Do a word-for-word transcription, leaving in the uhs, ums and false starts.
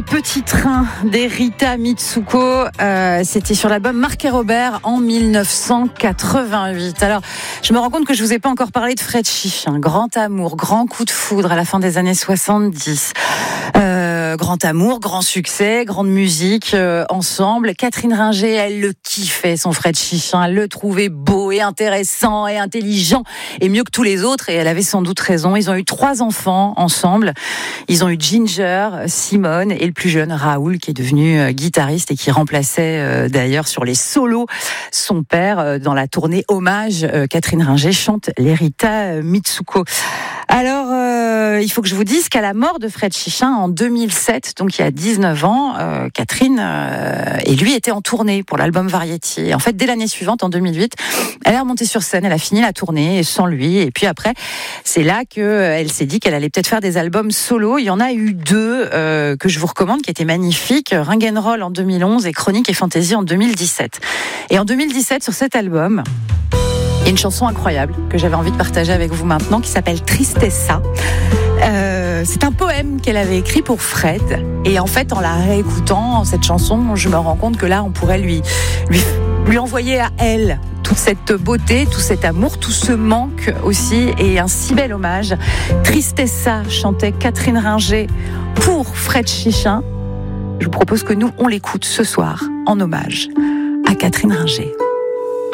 Petit train des Rita Mitsuko, euh, c'était sur l'album Marc et Robert en dix-neuf cent quatre-vingt-huit. Alors, je me rends compte que je vous ai pas encore parlé de Fred Chichin. Grand amour, grand coup de foudre à la fin des années soixante-dix. Euh, grand amour, grand succès, grande musique euh, ensemble. Catherine Ringer, elle le kiffait, son Fred Chichin. Elle le trouvait beau et intéressant et intelligent et mieux que tous les autres. Et elle avait sans doute raison. Ils ont eu trois enfants ensemble. Ils ont eu Ginger, Simone et le plus jeune Raoul, qui est devenu euh, guitariste et qui remplaçait euh, d'ailleurs sur les solos son père euh, dans la tournée hommage. Euh, Catherine Ringer chante les Rita Mitsuko. Alors, euh, il faut que je vous dise qu'à la mort de Fred Chichin en deux mille sept, donc il y a dix-neuf ans, euh, Catherine euh, et lui étaient en tournée pour l'album Variety. Et en fait, dès l'année suivante, en deux mille huit, elle est remontée sur scène, elle a fini la tournée sans lui. Et puis après, c'est là qu'elle s'est dit qu'elle allait peut-être faire des albums solo. Il y en a eu deux euh, que je vous recommande, qui étaient magnifiques. Ring and Roll en deux mille onze et Chronique et Fantasy en deux mille dix-sept. Et en deux mille dix-sept, sur cet album, il y a une chanson incroyable que j'avais envie de partager avec vous maintenant, qui s'appelle Tristessa. Euh, c'est un poème qu'elle avait écrit pour Fred. Et en fait, en la réécoutant, cette chanson, je me rends compte que là, on pourrait lui, lui, lui envoyer à elle toute cette beauté, tout cet amour, tout ce manque aussi, et un si bel hommage. Tristessa chantait Catherine Ringer pour Fred Chichin. Je vous propose que nous, on l'écoute ce soir en hommage à Catherine Ringer.